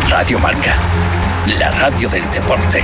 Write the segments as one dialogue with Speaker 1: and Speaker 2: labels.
Speaker 1: Radio Marca, la radio del deporte.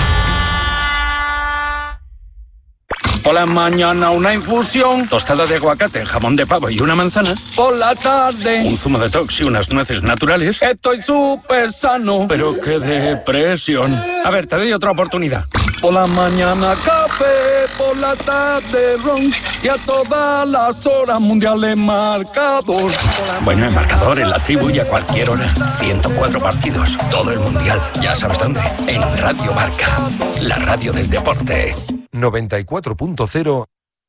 Speaker 1: Por la mañana una infusión, tostada de aguacate, jamón de pavo y una manzana. Por la tarde, un zumo de tox y unas nueces naturales. Estoy súper sano, pero qué depresión. A ver, te doy otra oportunidad. Por la mañana café, por la tarde ron y a todas las horas mundiales marcador. Bueno, en marcador, en la tribu y a cualquier hora. 104 partidos, todo el mundial. Ya sabes dónde. En Radio Marca, la radio del deporte.
Speaker 2: 94.0.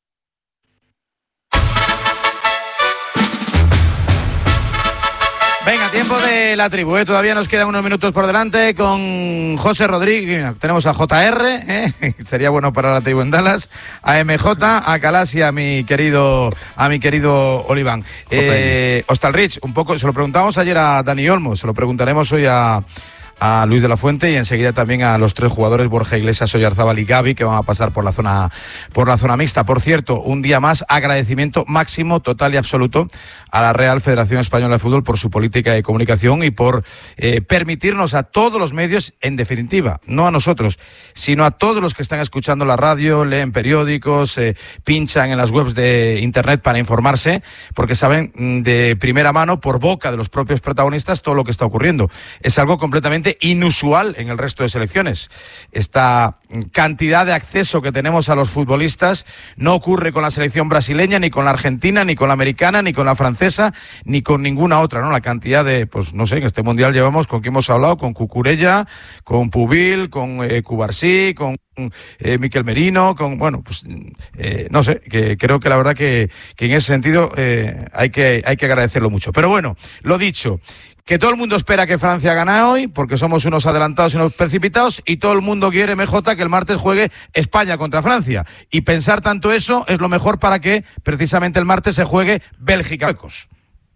Speaker 3: Venga, tiempo de la tribu, todavía nos quedan unos minutos por delante con José Rodríguez. Mira, tenemos a JR, sería bueno para la tribu en Dallas, a MJ, a Calas y a mi querido Oliván. Hostalrich, un poco, se lo preguntamos ayer a Dani Olmo, se lo preguntaremos hoy a Luis de la Fuente y enseguida también a los tres jugadores Borja Iglesias, Oyarzábal y Gavi, que van a pasar por la zona mixta. Por cierto, un día más, agradecimiento máximo, total y absoluto a la Real Federación Española de Fútbol por su política de comunicación y por permitirnos a todos los medios, en definitiva, no a nosotros, sino a todos los que están escuchando la radio, leen periódicos, pinchan en las webs de internet para informarse, porque saben de primera mano, por boca de los propios protagonistas, todo lo que está ocurriendo. Es algo completamente inusual en el resto de selecciones. Esta cantidad de acceso que tenemos a los futbolistas no ocurre con la selección brasileña, ni con la argentina, ni con la americana, ni con la francesa, ni con ninguna otra, ¿no? La cantidad de, pues no sé, en este mundial llevamos, ¿con quién hemos hablado? Con Cucurella, con Pubil, con Cubarsí, con Miquel Merino, con, bueno, pues no sé, que creo que la verdad que en ese sentido hay que agradecerlo mucho. Pero bueno, lo dicho, que todo el mundo espera que Francia gane hoy, porque somos unos adelantados y unos precipitados, y todo el mundo quiere, MJ, que el martes juegue España contra Francia. Y pensar tanto eso es lo mejor para que precisamente el martes se juegue Bélgica-Marruecos.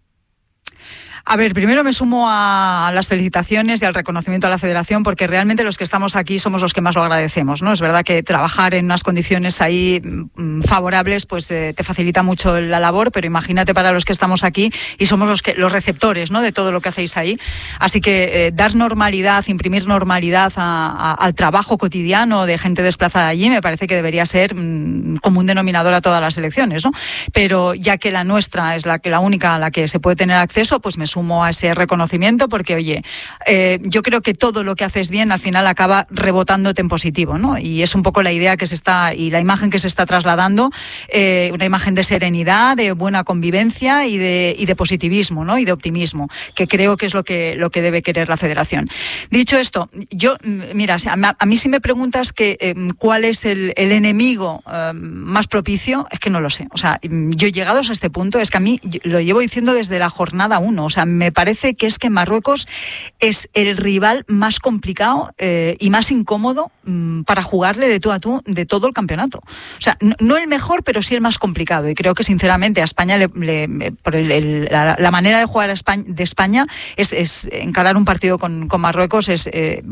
Speaker 4: A ver, primero me sumo a las felicitaciones y al reconocimiento a la Federación, porque realmente los que estamos aquí somos los que más lo agradecemos, ¿no? Es verdad que trabajar en unas condiciones ahí favorables pues te facilita mucho la labor, pero imagínate para los que estamos aquí y somos los receptores, ¿no?, de todo lo que hacéis ahí. Así que dar normalidad, imprimir normalidad al trabajo cotidiano de gente desplazada allí me parece que debería ser común denominador a todas las elecciones, ¿no? Pero ya que la nuestra es la única a la que se puede tener acceso, pues me sumo a ese reconocimiento, porque oye, yo creo que todo lo que haces bien al final acaba rebotándote en positivo, ¿no? Y es un poco la idea que se está y la imagen que se está trasladando, una imagen de serenidad, de buena convivencia y de positivismo, ¿no? Y de optimismo, que creo que es lo que debe querer la Federación. Dicho esto, yo, mira, a mí si me preguntas cuál es el enemigo más propicio, es que no lo sé. O sea, yo llegados a este punto, es que a mí lo llevo diciendo desde la jornada 1, o sea, me parece que es que Marruecos es el rival más complicado y más incómodo para jugarle de tú a tú de todo el campeonato. O sea, no el mejor, pero sí el más complicado. Y creo que sinceramente a España, por la manera de jugar de España, es encarar un partido con Marruecos, es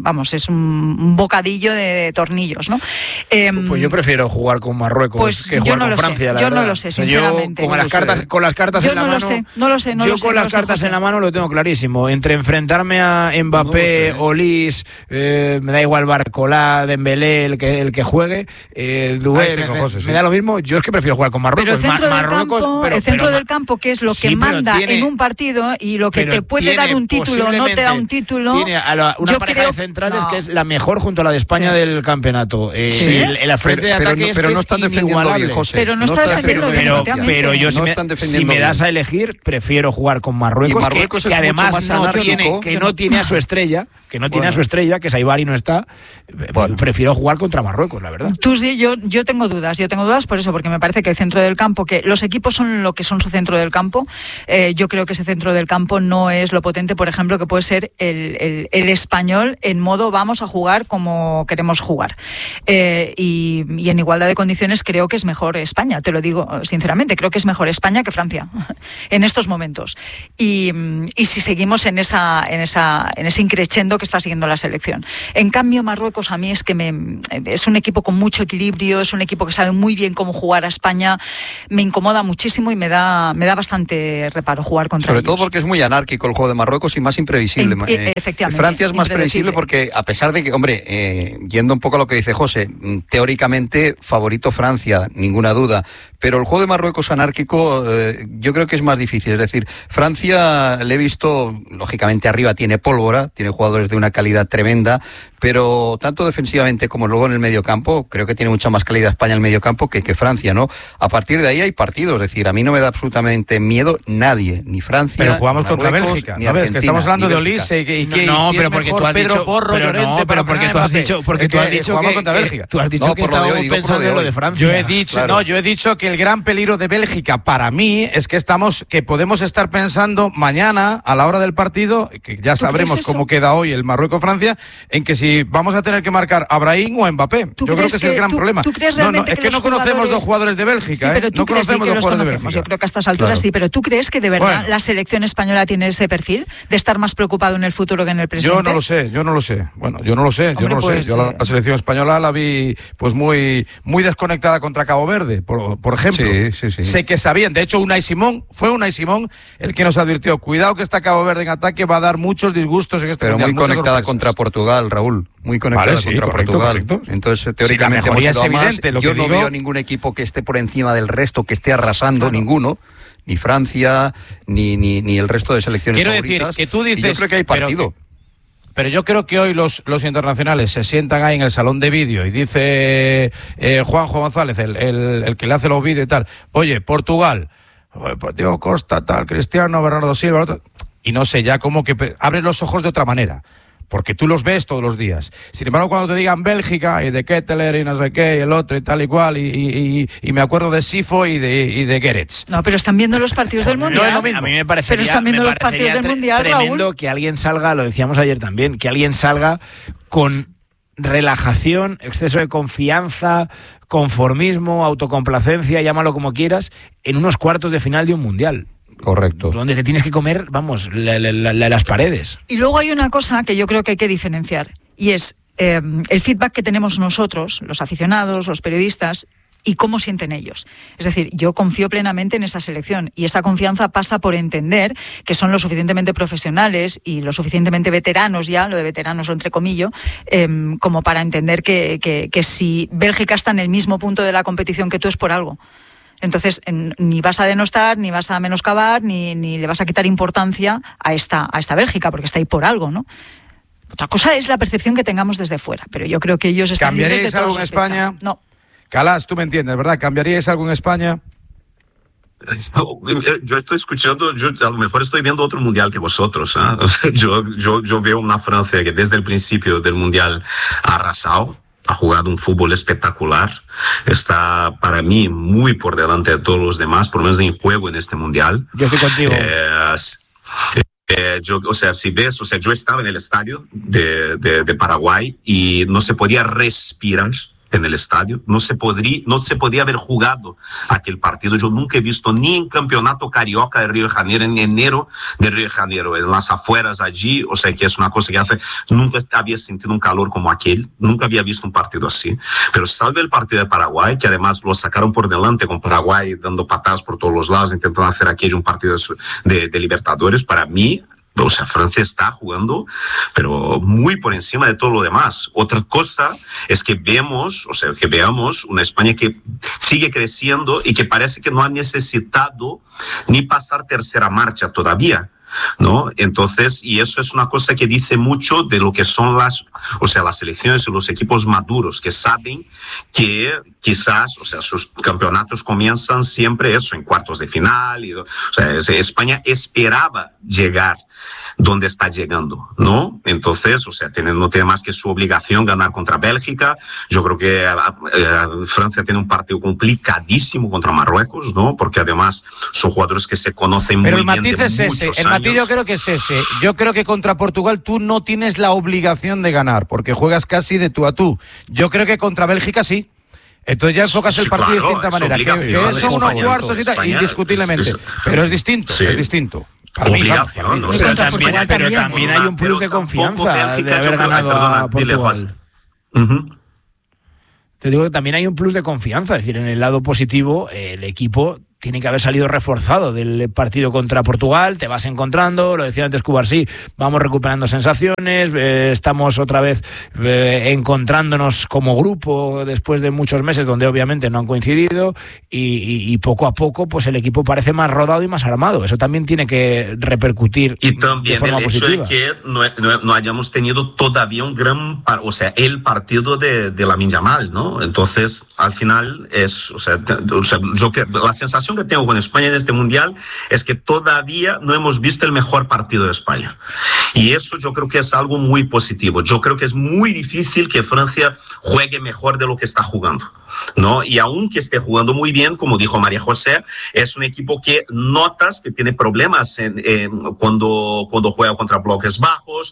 Speaker 4: un bocadillo de tornillos, ¿no?
Speaker 3: Pues yo prefiero jugar con Marruecos
Speaker 4: pues
Speaker 3: que jugar con Francia.
Speaker 4: Yo no lo sé, sinceramente.
Speaker 3: Yo con las cartas en la mano.
Speaker 4: No lo sé.
Speaker 3: Yo con las cartas en la mano lo tengo clarísimo. Entre enfrentarme a Mbappé, Olís, me da igual Barcolá, Dembélé, el que juegue, Dubé, me da lo mismo. Yo es que prefiero jugar con Marruecos.
Speaker 4: Pero el centro del campo, que es lo que manda en un partido y lo que te puede dar un título, no te da un título.
Speaker 3: Tiene una pareja de centrales que es la mejor junto a la de España del campeonato. La frente de ataque
Speaker 5: pero no están defendiendo bien, José.
Speaker 4: Pero no está defendiendo bien.
Speaker 3: Pero yo si me das a elegir, prefiero jugar con Marruecos, que además no tiene a su estrella, que Saibari no está. Prefiero jugar contra Marruecos, la verdad.
Speaker 4: Tú sí, yo tengo dudas por eso, porque me parece que el centro del campo, que los equipos son lo que son su centro del campo, yo creo que ese centro del campo no es lo potente, por ejemplo, que puede ser el español en modo vamos a jugar como queremos jugar. Y en igualdad de condiciones creo que es mejor España, te lo digo sinceramente, creo que es mejor España que Francia en estos momentos. Y si seguimos en ese increchendo que está siguiendo la selección. En cambio, Marruecos a mí es que es un equipo con mucho equilibrio, es un equipo que sabe muy bien cómo jugar a España, me incomoda muchísimo y me da bastante reparo jugar contra ellos.
Speaker 5: Sobre todo porque es muy anárquico el juego de Marruecos y más imprevisible.
Speaker 4: Efectivamente.
Speaker 5: Francia es más previsible porque, a pesar de que, yendo un poco a lo que dice José, teóricamente favorito Francia, ninguna duda, pero el juego de Marruecos anárquico yo creo que es más difícil. Es decir, Francia le he visto, lógicamente arriba tiene pólvora, tiene jugadores de una calidad tremenda, pero tanto defensivamente como luego en el mediocampo, creo que tiene mucha más calidad España en el mediocampo que Francia, ¿no? A partir de ahí hay partidos, es decir, a mí no me da absolutamente miedo nadie, ni Francia,
Speaker 3: pero jugamos
Speaker 5: ni Marruecos,
Speaker 3: contra Bélgica,
Speaker 5: ni
Speaker 3: ¿no ves?
Speaker 5: Argentina,
Speaker 3: Que estamos hablando de
Speaker 5: Bélgica.
Speaker 3: Olise y que
Speaker 6: no,
Speaker 3: si
Speaker 6: pero
Speaker 3: es
Speaker 6: porque
Speaker 3: mejor
Speaker 6: tú has
Speaker 3: Pedro
Speaker 6: dicho,
Speaker 3: Porro,
Speaker 6: pero
Speaker 3: Llorente,
Speaker 6: no, pero porque tú has dicho, porque tú has dicho
Speaker 3: jugamos
Speaker 6: que
Speaker 3: contra Bélgica.
Speaker 6: Tú has dicho que estábamos pensando en lo de Francia.
Speaker 3: Yo he dicho,
Speaker 5: claro.
Speaker 3: yo he dicho que el gran peligro de Bélgica para mí es que podemos estar pensando mañana a la hora del partido, que ya sabremos cómo queda hoy el Marruecos-Francia, en que si vamos a tener que marcar a Brahim o a Mbappé. Yo creo que es el gran problema.
Speaker 4: ¿Tú crees realmente
Speaker 3: es que no conocemos dos jugadores de Bélgica,
Speaker 4: pero
Speaker 3: no conocemos dos jugadores de Bélgica.
Speaker 4: Yo creo que a estas alturas sí, pero ¿tú crees que de verdad la selección española tiene ese perfil de estar más preocupado en el futuro que en el presente?
Speaker 3: Yo no lo sé. Bueno, yo no lo sé. Yo la selección española la vi pues muy desconectada contra Cabo Verde, por ejemplo.
Speaker 5: Sí.
Speaker 3: Sé que sabían, de hecho fue Unai Simón el que nos advirtió, cuidado que está Cabo Verde en ataque, va a dar muchos disgustos en este mundial.
Speaker 5: Pero muy conectada contra Portugal, Raúl, muy conectada contra Portugal.
Speaker 3: Correcto.
Speaker 5: Entonces, teóricamente
Speaker 3: hemos ido a más. Yo
Speaker 5: no veo ningún equipo que esté por encima del resto, que esté arrasando, ninguno. Ni Francia, ni el resto de selecciones favoritas.
Speaker 3: Quiero decir, que tú dices...
Speaker 5: Y yo creo que hay partido.
Speaker 3: Pero yo creo que hoy los internacionales se sientan ahí en el salón de vídeo y dice Juanjo González, el que le hace los vídeos y tal, oye, Portugal, Diego Costa, tal, Cristiano, Bernardo Silva, otro, y no sé, ya como que abre los ojos de otra manera. Porque tú los ves todos los días. Sin embargo, cuando te digan Bélgica y de Ketteler y no sé qué, y el otro y tal y cual, y me acuerdo de Sifo y de Gerets.
Speaker 4: No, pero están viendo los partidos del Mundial.
Speaker 3: No es lo mismo.
Speaker 6: A mí me parecería,
Speaker 4: pero están viendo los partidos del Mundial,
Speaker 6: tremendo,
Speaker 4: Raúl.
Speaker 6: que alguien salga, lo decíamos ayer también, que alguien salga con relajación, exceso de confianza, conformismo, autocomplacencia, llámalo como quieras, en unos cuartos de final de un Mundial.
Speaker 5: Correcto.
Speaker 6: Donde te tienes que comer, vamos, las paredes.
Speaker 4: Y luego hay una cosa que yo creo que hay que diferenciar, y es el feedback que tenemos nosotros, los aficionados, los periodistas, y cómo sienten ellos. Es decir, yo confío plenamente en esa selección, y esa confianza pasa por entender que son lo suficientemente profesionales y lo suficientemente veteranos ya, lo de veteranos lo entrecomillo, como para entender que si Bélgica está en el mismo punto de la competición que tú es por algo. Entonces, ni vas a denostar, ni vas a menoscabar, ni le vas a quitar importancia a esta Bélgica, porque está ahí por algo, ¿no? Otra cosa es la percepción que tengamos desde fuera, pero yo creo que ellos están libres de todo.
Speaker 3: ¿Cambiaríais algo en España?
Speaker 4: No.
Speaker 3: Calas, tú me entiendes, ¿verdad? ¿Cambiaríais algo en España?
Speaker 7: Yo estoy escuchando, yo a lo mejor estoy viendo otro mundial que vosotros, ¿eh? O sea, yo veo una Francia que desde el principio del mundial ha arrasado. Ha jugado un fútbol espectacular, está para mí muy por delante de todos los demás, por lo menos en juego en este mundial.
Speaker 6: Yo estoy contigo.
Speaker 7: Si ves, yo estaba en el estadio de Paraguay y no se podía respirar en el estadio, no se podía haber jugado aquel partido. Yo nunca he visto ni en campeonato carioca de Río de Janeiro, en enero de Río de Janeiro, en las afueras allí, que es una cosa que nunca había sentido un calor como aquel, nunca había visto un partido así. Pero salve el partido de Paraguay, que además lo sacaron por delante con Paraguay dando patadas por todos los lados, intentando hacer aquello un partido de Libertadores. Para mí, Francia está jugando, pero muy por encima de todo lo demás. Otra cosa es que veamos una España que sigue creciendo y que parece que no ha necesitado ni pasar tercera marcha todavía, ¿no? Entonces, y eso es una cosa que dice mucho de lo que son las selecciones y los equipos maduros, que saben que quizás, sus campeonatos comienzan siempre en cuartos de final. España esperaba llegar donde está llegando, ¿no? Entonces, no tiene más que su obligación ganar contra Bélgica. Yo creo que Francia tiene un partido complicadísimo contra Marruecos, ¿no? Porque además son jugadores que se conocen muy bien.
Speaker 3: Pero el matiz es ese, el matiz yo creo que es ese. Yo creo que contra Portugal tú no tienes la obligación de ganar, porque juegas casi de tú a tú. Yo creo que contra Bélgica sí. Entonces ya enfocas el partido de distinta manera. Que son unos cuartos y tal, indiscutiblemente. Pero es distinto, es distinto.
Speaker 7: obligación.
Speaker 4: O sea, pero
Speaker 6: también hay un plus de confianza de haber ganado a Portugal. Te digo que también hay un plus de confianza, es decir, en el lado positivo, el equipo tiene que haber salido reforzado del partido contra Portugal, te vas encontrando, lo decía antes Cubarsí, vamos recuperando sensaciones, estamos otra vez encontrándonos como grupo después de muchos meses donde obviamente no han coincidido y poco a poco pues el equipo parece más rodado y más armado, eso también tiene que repercutir
Speaker 7: y también
Speaker 6: de forma
Speaker 7: el hecho
Speaker 6: positiva.
Speaker 7: de que no hayamos tenido todavía un gran, o sea, el partido de Lamine Yamal, ¿no? Entonces, al final es, la sensación que tengo con España en este mundial es que todavía no hemos visto el mejor partido de España. Y eso yo creo que es algo muy positivo. Yo creo que es muy difícil que Francia juegue mejor de lo que está jugando, ¿no? Y aunque esté jugando muy bien, como dijo María José, es un equipo que notas que tiene problemas cuando juega contra bloques bajos,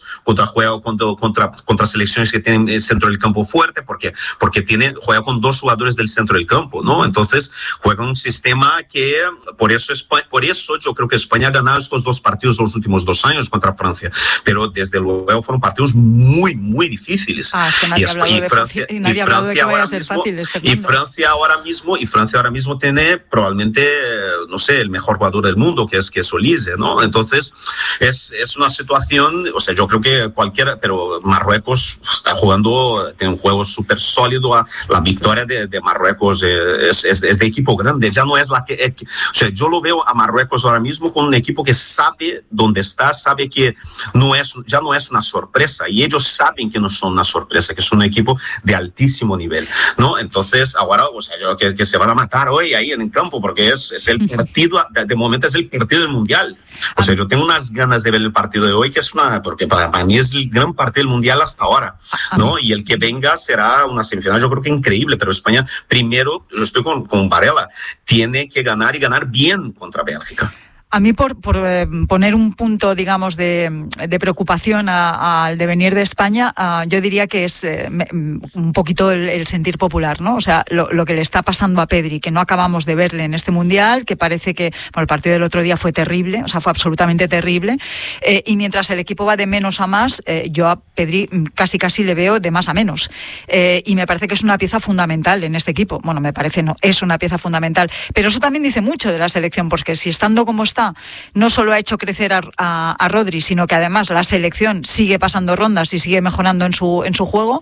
Speaker 7: contra selecciones que tienen el centro del campo fuerte, porque juega con dos jugadores del centro del campo, ¿no? Entonces juega un sistema que por eso yo creo que España ha ganado estos dos partidos los últimos 2 años contra Francia, pero desde luego fueron partidos muy, muy difíciles.
Speaker 4: Es que nadie ha hablado de que vaya a ser fácil.
Speaker 7: Y Francia ahora mismo tiene probablemente, no sé, el mejor jugador del mundo, que es Olise, ¿no? Entonces es una situación, o sea, yo creo que pero Marruecos está jugando, tiene un juego súper sólido. La victoria de Marruecos es de equipo grande, ya no es la que... O sea, yo lo veo a Marruecos ahora mismo con un equipo que sabe dónde está, sabe que ya no es una sorpresa, y ellos saben que no son una sorpresa, que son un equipo de altísimo nivel, ¿no? Entonces, ahora, o sea, yo que se van a matar hoy ahí en el campo, porque es el partido, de momento es el partido del Mundial. O sea, yo tengo unas ganas de ver el partido de hoy, porque para mí es el gran partido del Mundial hasta ahora, ¿no? Y el que venga será una semifinal, yo creo que increíble, pero España, primero, yo estoy con Varela, tiene que ganar y ganar bien contra Bélgica.
Speaker 4: A mí, por poner un punto, digamos, de preocupación al devenir de España, yo diría que es un poquito el sentir popular, ¿no? O sea, lo que le está pasando a Pedri, que no acabamos de verle en este Mundial, que parece que el partido del otro día fue terrible, o sea, fue absolutamente terrible, y mientras el equipo va de menos a más, yo a Pedri casi le veo de más a menos. Y me parece que es una pieza fundamental en este equipo. Bueno, me parece no, es una pieza fundamental. Pero eso también dice mucho de la selección, porque si estando como está, no solo ha hecho crecer a Rodri, sino que además la selección sigue pasando rondas y sigue mejorando en su juego,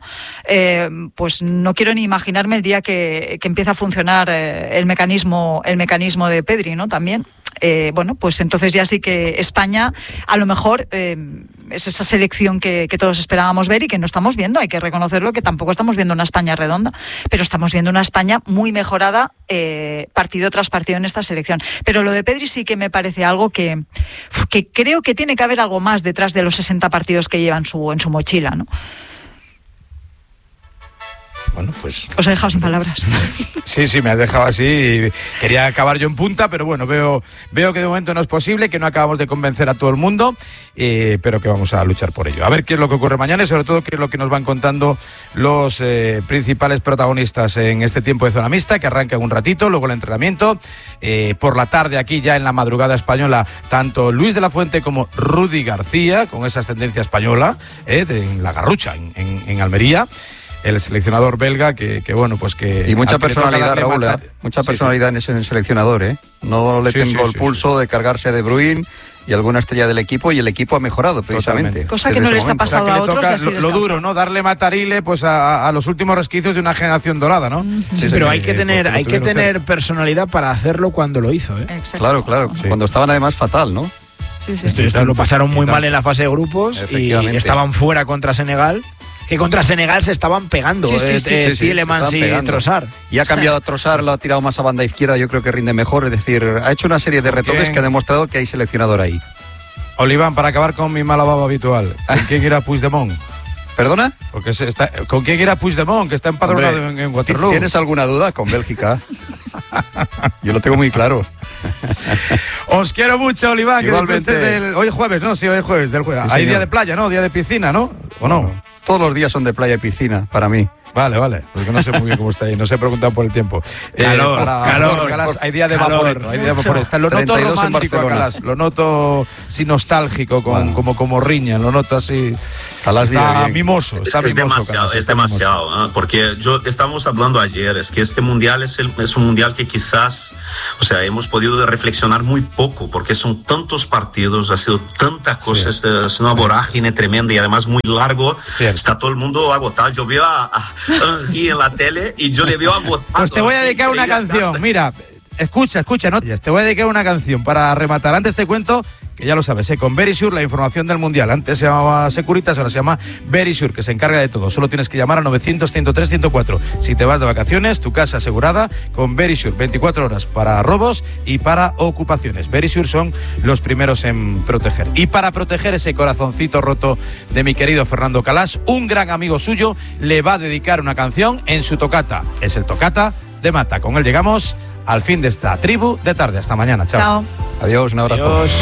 Speaker 4: pues no quiero ni imaginarme el día que empieza a funcionar el mecanismo de Pedri, ¿no? También. Bueno, pues entonces ya sí que España a lo mejor es esa selección que todos esperábamos ver y que no estamos viendo. Hay que reconocerlo, que tampoco estamos viendo una España redonda, pero estamos viendo una España muy mejorada partido tras partido en esta selección. Pero lo de Pedri sí que me parece algo que creo que tiene que haber algo más detrás de los 60 partidos que lleva en su mochila, ¿no?
Speaker 3: Bueno, pues...
Speaker 4: Os he dejado sin palabras.
Speaker 3: Sí, me has dejado así. Quería acabar yo en punta, pero bueno, veo que de momento no es posible, que no acabamos de convencer a todo el mundo, pero que vamos a luchar por ello. A ver qué es lo que ocurre mañana y sobre todo qué es lo que nos van contando los principales protagonistas en este tiempo de zona mixta, que arranca en un ratito, luego el entrenamiento. Por la tarde, aquí ya en la madrugada española, tanto Luis de la Fuente como Rudy García, con esa ascendencia española, en la Garrucha, en Almería. El seleccionador belga que bueno, pues que...
Speaker 5: Y mucha personalidad, Raúl, mucha personalidad en ese seleccionador, No le tengo el pulso de cargarse a De Bruyne y alguna estrella del equipo, y el equipo ha mejorado precisamente.
Speaker 3: Totalmente.
Speaker 4: Cosa que no les ha pasado a otros.
Speaker 3: Toca lo duro, ¿no? Darle matarile pues a los últimos resquicios de una generación dorada, ¿no?
Speaker 6: Sí, pero hay que tener personalidad para hacerlo cuando lo hizo,
Speaker 5: Claro, sí. Cuando estaban además fatal, ¿no?
Speaker 4: Sí.
Speaker 6: Esto lo pasaron muy mal en la fase de grupos y estaban fuera contra Senegal. Que contra Senegal se estaban pegando, Tielemans y Trossard.
Speaker 5: Y ha cambiado a Trossard, lo ha tirado más a banda izquierda, yo creo que rinde mejor, es decir, ha hecho una serie de retoques que ha demostrado que hay seleccionador ahí.
Speaker 3: Oliván, para acabar con mi mala baba habitual, ¿con quién irá Puigdemont?
Speaker 5: ¿Perdona?
Speaker 3: Porque ¿con quién irá Puigdemont, que está empadronado en Waterloo?
Speaker 5: ¿Tienes alguna duda con Bélgica? Yo lo tengo muy claro.
Speaker 3: Os quiero mucho, Oliván.
Speaker 5: Igualmente.
Speaker 3: Hoy es jueves, ¿no? Sí, hoy es jueves.
Speaker 5: Sí,
Speaker 3: hay día de playa, ¿no? Día de piscina, ¿no? ¿O no?
Speaker 5: Todos los días son de playa y piscina, para mí.
Speaker 3: Vale, porque no sé muy bien cómo está ahí, no se he preguntado por el tiempo.
Speaker 6: Calor.
Speaker 3: Calas, hay día de vaporeto, hay día de vaporeto. Lo noto romántico a Calas, lo noto sí nostálgico, como riña, lo noto así. Está mimoso,
Speaker 7: es demasiado, ¿no? Porque estábamos hablando ayer, es que este mundial es un mundial que quizás, o sea, hemos podido reflexionar muy poco, porque son tantos partidos, ha sido tanta cosa, es una vorágine tremenda y además muy largo. Está todo el mundo agotado. Yo veo a Henry en la tele y yo le veo agotado.
Speaker 3: Pues te voy a dedicar una canción, mira. Escucha, ¿no? Te voy a dedicar una canción para rematar. Antes te cuento que ya lo sabes, con Verisure la información del Mundial. Antes se llamaba Securitas, ahora se llama Verisure, que se encarga de todo. Solo tienes que llamar a 900-103-104. Si te vas de vacaciones, tu casa asegurada con Verisure. 24 horas para robos y para ocupaciones. Verisure son los primeros en proteger. Y para proteger ese corazoncito roto de mi querido Fernando Calas, un gran amigo suyo le va a dedicar una canción en su tocata. Es el tocata de Mata. Con él llegamos al fin de esta tribu de tarde. Hasta mañana. Chao.
Speaker 5: Adiós, un abrazo.
Speaker 6: Adiós.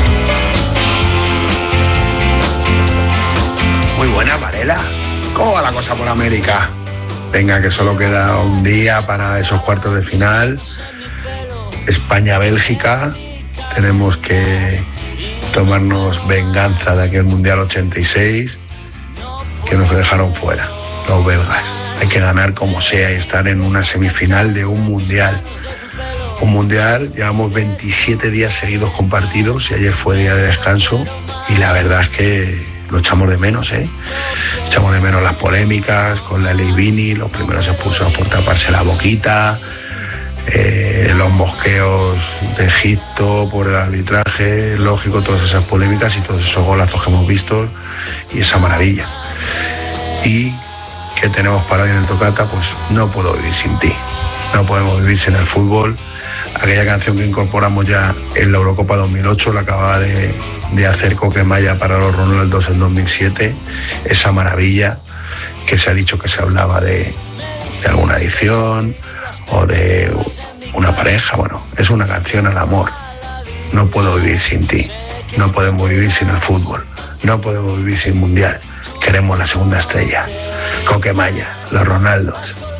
Speaker 8: Muy buena, Varela. ¿Cómo va la cosa por América? Venga, que solo queda un día para esos cuartos de final. España-Bélgica. Tenemos que tomarnos venganza de aquel Mundial 86 que nos dejaron fuera, los belgas. Hay que ganar como sea y estar en una semifinal de un mundial. Un mundial, llevamos 27 días seguidos compartidos y ayer fue día de descanso y la verdad es que lo echamos de menos, Echamos de menos las polémicas con la ley Vini, los primeros expulsados por taparse la boquita, los mosqueos de Egipto por el arbitraje, lógico, todas esas polémicas y todos esos golazos que hemos visto y esa maravilla. Y que tenemos para hoy en el tocata, pues no puedo vivir sin ti, no podemos vivir sin el fútbol. Aquella canción que incorporamos ya en la Eurocopa 2008 la acababa de hacer Coquemaya para los Ronaldos en 2007, esa maravilla que se ha dicho que se hablaba de alguna adicción o de una pareja. Bueno, es una canción al amor. No puedo vivir sin ti, no podemos vivir sin el fútbol, no podemos vivir sin mundial. Queremos la segunda estrella. Coquemaya, los Ronaldos.